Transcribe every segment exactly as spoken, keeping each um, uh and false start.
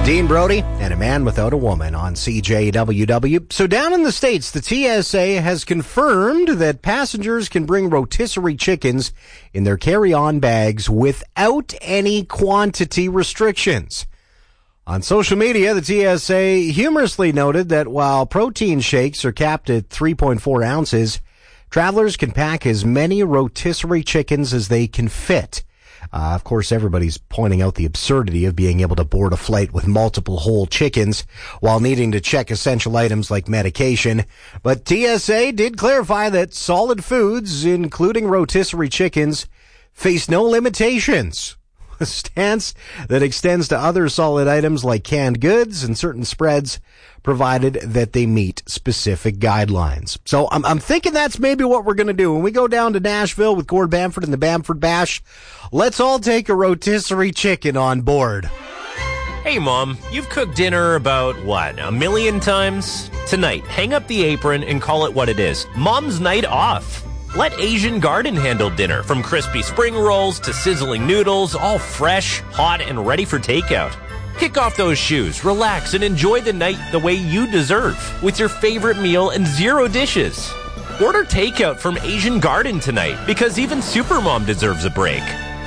Dean Brody and A Man Without a Woman on C J W W. So down in the States, the T S A has confirmed that passengers can bring rotisserie chickens in their carry-on bags without any quantity restrictions. On social media, the T S A humorously noted that while protein shakes are capped at three point four ounces, travelers can pack as many rotisserie chickens as they can fit. Uh, of course, everybody's pointing out the absurdity of being able to board a flight with multiple whole chickens while needing to check essential items like medication. But T S A did clarify that solid foods, including rotisserie chickens, face no limitations. A stance that extends to other solid items like canned goods and certain spreads, provided that they meet specific guidelines. So I'm, I'm thinking that's maybe what we're going to do. When we go down to Nashville with Gord Bamford and the Bamford Bash, let's all take a rotisserie chicken on board. Hey, Mom, you've cooked dinner about, what, a million times? Tonight, hang up the apron and call it what it is. Mom's night off. Let Asian Garden handle dinner, from crispy spring rolls to sizzling noodles, all fresh, hot, and ready for takeout. Kick off those shoes, relax, and enjoy the night the way you deserve, with your favorite meal and zero dishes. Order takeout from Asian Garden tonight, because even Supermom deserves a break.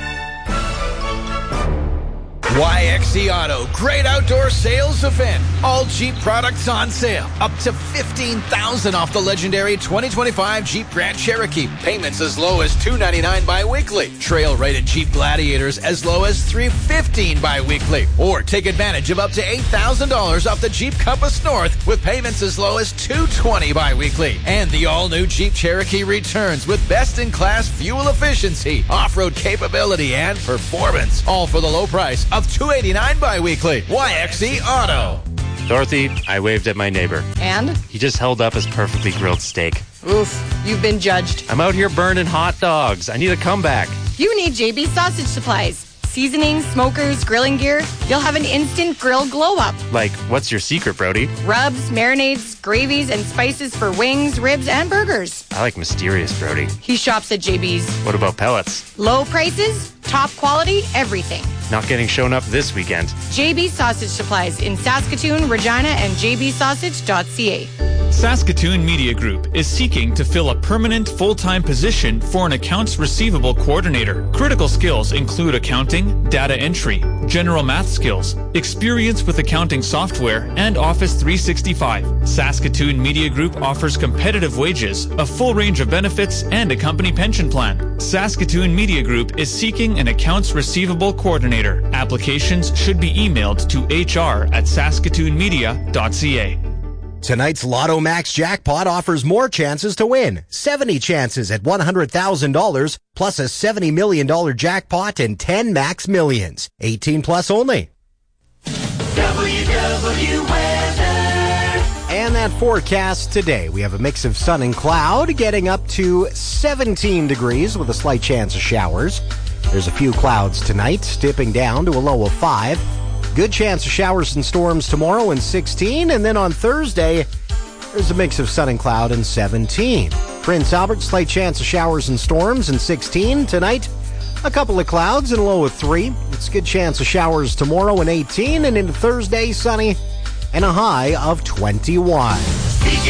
Y X C Auto, great outdoor sales event. All Jeep products on sale. Up to fifteen thousand dollars off the legendary twenty twenty-five Jeep Grand Cherokee. Payments as low as two hundred ninety-nine dollars bi-weekly. Trail-rated Jeep Gladiators as low as three hundred fifteen dollars bi-weekly. Or take advantage of up to eight thousand dollars off the Jeep Compass North with payments as low as two hundred twenty dollars bi-weekly. And the all-new Jeep Cherokee returns with best-in-class fuel efficiency, off-road capability, and performance. All for the low price of two hundred eighty-nine dollars bi-weekly. Y X C Auto. Dorothy, I waved at my neighbor. And? He just held up his perfectly grilled steak. Oof, you've been judged. I'm out here burning hot dogs. I need a comeback. You need J B Sausage Supplies. Seasonings, smokers, grilling gear. You'll have an instant grill glow-up. Like, what's your secret, Brody? Rubs, marinades, gravies, and spices for wings, ribs, and burgers. I like mysterious, Brody. He shops at J B's. What about pellets? Low prices, top quality, everything. Not getting shown up this weekend. J B Sausage Supplies in Saskatoon, Regina, and j b sausage dot c a. Saskatoon Media Group is seeking to fill a permanent full-time position for an accounts receivable coordinator. Critical skills include accounting, data entry, general math skills, experience with accounting software, and Office three sixty-five. Saskatoon Media Group offers competitive wages, a full range of benefits, and a company pension plan. Saskatoon Media Group is seeking an accounts receivable coordinator. Applications should be emailed to h r at saskatoon media dot c a. Tonight's Lotto Max Jackpot offers more chances to win. seventy chances at one hundred thousand dollars, plus a seventy million dollars jackpot and ten max millions. eighteen plus only. W W weather. And that forecast today, we have a mix of sun and cloud, getting up to seventeen degrees with a slight chance of showers. There's a few clouds tonight, dipping down to a low of five. Good chance of showers and storms tomorrow and sixteen. And then on Thursday, there's a mix of sun and cloud and seventeen. Prince Albert, slight chance of showers and storms and sixteen. Tonight, a couple of clouds and a low of three. It's a good chance of showers tomorrow and eighteen. And into Thursday, sunny and a high of twenty-one.